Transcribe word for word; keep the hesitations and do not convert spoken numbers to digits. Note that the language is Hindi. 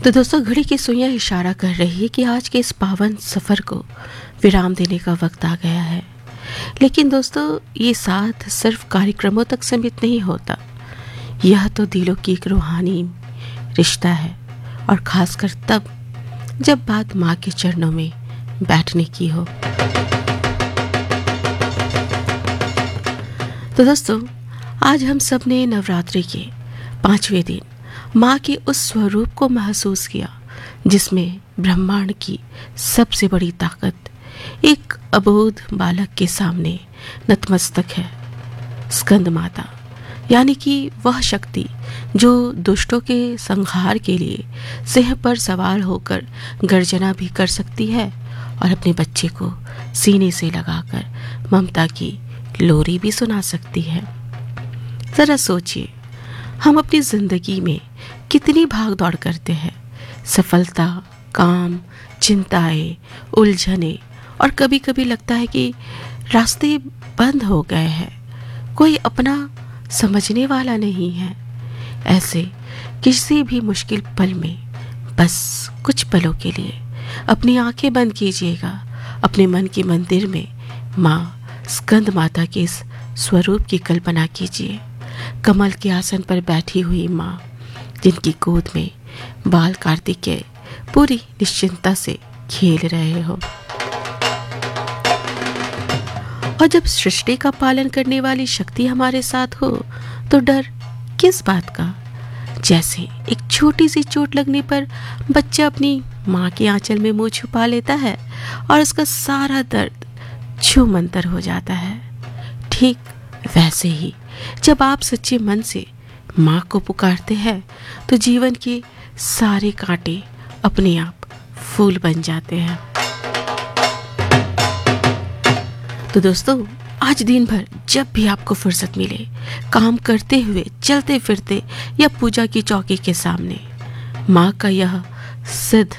तो दोस्तों, घड़ी की सुइयां इशारा कर रही है कि आज के इस पावन सफ़र को विराम देने का वक्त आ गया है। लेकिन दोस्तों, ये साथ सिर्फ कार्यक्रमों तक सीमित नहीं होता। यह तो दिलों की एक रूहानी रिश्ता है, और ख़ासकर तब जब बात माँ के चरणों में बैठने की हो। तो दोस्तों, आज हम सब ने नवरात्रि के पांचवें दिन माँ के उस स्वरूप को महसूस किया जिसमें ब्रह्मांड की सबसे बड़ी ताकत एक अबोध बालक के सामने नतमस्तक है। स्कंद माता, यानी कि वह शक्ति जो दुष्टों के संहार के लिए सिंह पर सवार होकर गर्जना भी कर सकती है और अपने बच्चे को सीने से लगाकर ममता की लोरी भी सुना सकती है। जरा सोचिए, हम अपनी जिंदगी में कितनी भाग दौड़ करते हैं। सफलता, काम, चिंताएं, उलझने, और कभी कभी लगता है कि रास्ते बंद हो गए हैं, कोई अपना समझने वाला नहीं है। ऐसे किसी भी मुश्किल पल में बस कुछ पलों के लिए अपनी आंखें बंद कीजिएगा। अपने मन के मंदिर में माँ स्कंद माता के इस स्वरूप की कल्पना कीजिए। कमल के आसन पर बैठी हुई माँ, जिनकी गोद में बाल कार्तिकेय पूरी निश्चिंता से खेल रहे हो। और जब सृष्टि का पालन करने वाली शक्ति हमारे साथ हो तो डर किस बात का। जैसे एक छोटी सी चोट लगने पर बच्चा अपनी माँ के आंचल में मुंह छुपा लेता है और उसका सारा दर्द छूमंतर हो जाता है। ठीक वैसे ही जब आप सच्चे मन से माँ को पुकारते हैं तो जीवन के सारे कांटे अपने आप फूल बन जाते हैं। तो दोस्तों, आज दिन भर जब भी आपको फुर्सत मिले, काम करते हुए, चलते फिरते या पूजा की चौकी के सामने माँ का यह सिद्ध